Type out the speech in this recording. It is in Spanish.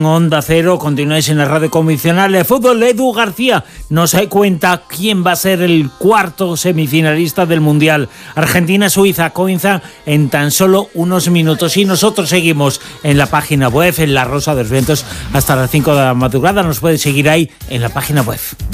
Onda Cero, continuáis en la radio convencional de fútbol. Edu García nos cuenta quién va a ser el cuarto semifinalista del Mundial. Argentina-Suiza comienza en tan solo unos minutos y nosotros seguimos en la página web, en La Rosa de los Vientos, hasta las 5 de la madrugada. Nos puede seguir ahí en la página web.